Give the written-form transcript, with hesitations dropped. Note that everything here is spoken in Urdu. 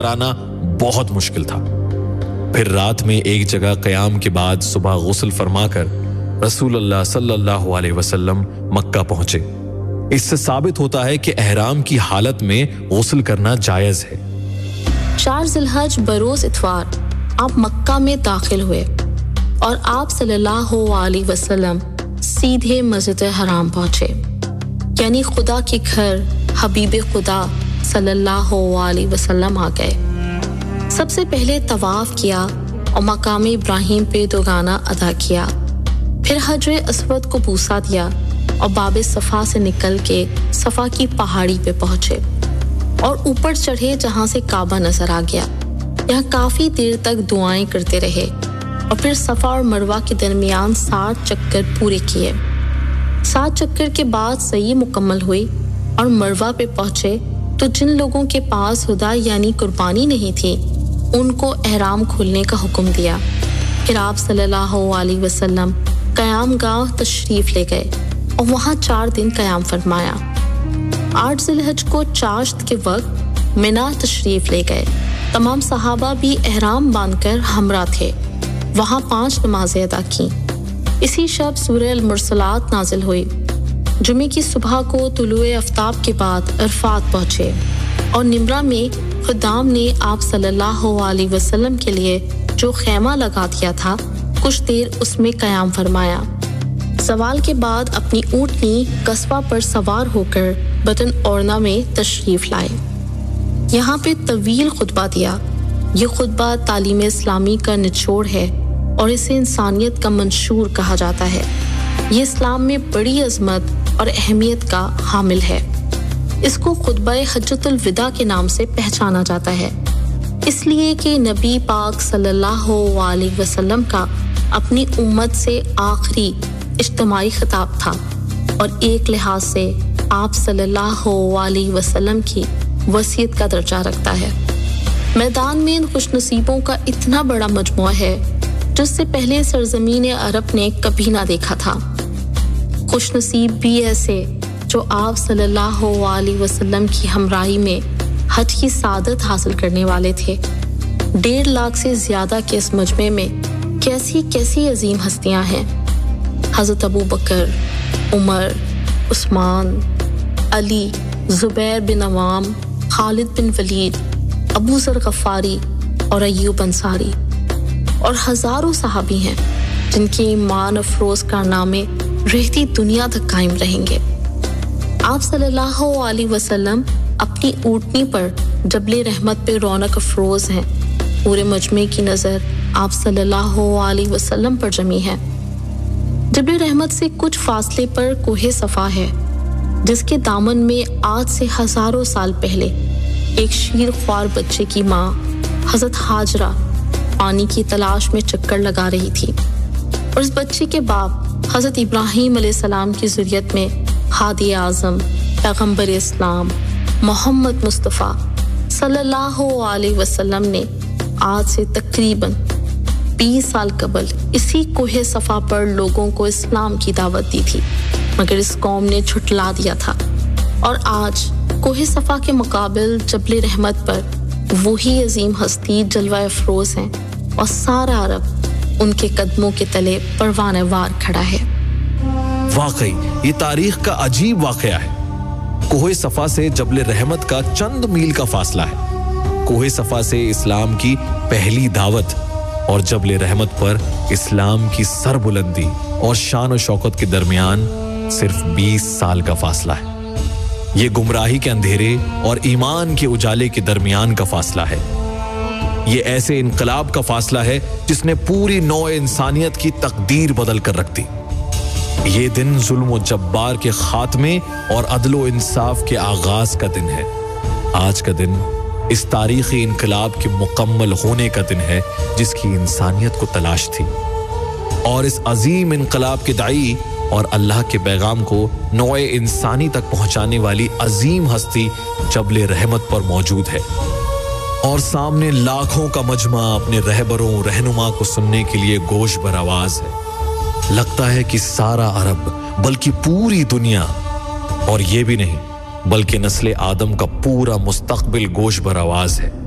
آنا بہت مشکل تھا۔ پھر رات میں ایک جگہ قیام کے بعد صبح غسل فرما کر رسول اللہ صلی اللہ علیہ وسلم مکہ پہنچے۔ اس سے ثابت ہوتا ہے کہ احرام کی حالت میں غسل کرنا جائز ہے۔ 4 ذی الحج بروز اتوار آپ مکہ میں داخل ہوئے اور آپ صلی اللہ علیہ وسلم سیدھے مسجد حرام پہنچے، یعنی خدا کے گھر حبیب خدا صلی اللہ علیہ وسلم آ گئے۔ سب سے پہلے طواف کیا اور مقام ابراہیم پہ دوگانا ادا کیا، پھر حجر اسود کو بوسہ دیا اور باب صفا سے نکل کے صفا کی پہاڑی پہ پہنچے اور اوپر چڑھے جہاں سے کعبہ نظر آ گیا۔ یہاں کافی دیر تک دعائیں کرتے رہے اور پھر صفا اور مروہ کے درمیان 60 چکر پورے کیے۔ 7 چکر کے بعد سعی مکمل ہوئی اور مروہ پہ پہنچے تو جن لوگوں کے پاس ہدا یعنی قربانی نہیں تھی ان کو احرام کھولنے کا حکم دیا۔ پھر آپ صلی اللہ علیہ وسلم قیام گاہ تشریف لے گئے اور وہاں 4 دن قیام فرمایا۔ 8 ذی الحج کو چاشت کے وقت منا تشریف لے گئے۔ تمام صحابہ بھی احرام باندھ کر ہمراہ تھے، وہاں 5 نمازیں ادا کیں۔ اسی شب سورہ المرسلات نازل ہوئی۔ جمعے کی صبح کو طلوع آفتاب کے بعد عرفات پہنچے اور نمرہ میں خدام نے آپ صلی اللہ علیہ وسلم کے لیے جو خیمہ لگا دیا تھا کچھ دیر اس میں قیام فرمایا۔ زوال کے بعد اپنی اونٹنی قصبہ پر سوار ہو کر بطن اورنا میں تشریف لائے۔ یہاں پہ طویل خطبہ دیا۔ یہ خطبہ تعلیم اسلامی کا نچوڑ ہے اور اسے انسانیت کا منشور کہا جاتا ہے۔ یہ اسلام میں بڑی عظمت اور اہمیت کا حامل ہے۔ اس کو خطبہ حجۃ الوداع کے نام سے پہچانا جاتا ہے، اس لیے کہ نبی پاک صلی اللہ علیہ وسلم کا اپنی امت سے آخری اجتماعی خطاب تھا اور ایک لحاظ سے آپ صلی اللہ علیہ وسلم کی وصیت کا درجہ رکھتا ہے۔ میدان میں ان خوش نصیبوں کا اتنا بڑا مجموعہ ہے جس سے پہلے سرزمین عرب نے کبھی نہ دیکھا تھا۔ خوش نصیب بھی ایسے جو آپ صلی اللہ علیہ وسلم کی ہمراہی میں حج کی سعادت حاصل کرنے والے تھے۔ 1.5 لاکھ سے زیادہ کے اس مجمع میں کیسی کیسی عظیم ہستیاں ہیں۔ حضرت ابو بکر، عمر، عثمان، علی، زبیر بن عوام، خالد بن ولید، ابو ذر غفاری اور ایوب انصاری، اور ہزاروں صحابی ہیں جن کے ایمان افروز کارنامے رہتی دنیا تک قائم رہیں گے۔ آپ صلی اللہ علیہ وسلم اپنی اونٹنی پر جبل رحمت پہ رونق افروز ہیں۔ پورے مجمع کی نظر آپ صلی اللہ علیہ وسلم پر جمی ہے۔ جبل رحمت سے کچھ فاصلے پر کوہ صفا ہے جس کے دامن میں آج سے ہزاروں سال پہلے ایک شیر خوار بچے کی ماں حضرت ہاجرہ پانی کی تلاش میں چکر لگا رہی تھی، اور اس بچے کے باپ حضرت ابراہیم علیہ السلام کی ذریت میں ہادی اعظم پیغمبر اسلام محمد مصطفیٰ صلی اللہ علیہ وسلم نے آج سے تقریباً 20 سال قبل اسی کوہ صفا پر لوگوں کو اسلام کی دعوت دی تھی، مگر اس قوم نے جھٹلا دیا تھا، اور آج کوہ صفا کے مقابل جبل رحمت پر وہی عظیم ہستی جلوہ افروز ہیں اور سارا عرب ان کے قدموں کے تلے پروانہ وار کھڑا ہے۔ واقعی یہ تاریخ کا عجیب واقعہ ہے۔ کوہ صفا سے جبل رحمت کا چند میل کا فاصلہ ہے۔ کوہ صفا سے اسلام کی پہلی دعوت اور جبل رحمت پر اسلام کی سربلندی اور شان و شوکت کے درمیان صرف 20 سال کا فاصلہ ہے۔ یہ گمراہی کے اندھیرے اور ایمان کے اجالے کے درمیان کا فاصلہ ہے۔ یہ ایسے انقلاب کا فاصلہ ہے جس نے پوری نوع انسانیت کی تقدیر بدل کر رکھ دی۔ یہ دن ظلم و جبار کے خاتمے اور عدل و انصاف کے آغاز کا دن ہے۔ آج کا دن اس تاریخی انقلاب کے مکمل ہونے کا دن ہے جس کی انسانیت کو تلاش تھی، اور اس عظیم انقلاب کے داعی اور اللہ کے پیغام کو نوع انسانی تک پہنچانے والی عظیم ہستی جبل رحمت پر موجود ہے، اور سامنے لاکھوں کا مجمع اپنے رہبروں رہنما کو سننے کے لیے گوش بر آواز ہے۔ لگتا ہے کہ سارا عرب بلکہ پوری دنیا، اور یہ بھی نہیں بلکہ نسل آدم کا پورا مستقبل گوش بر آواز ہے۔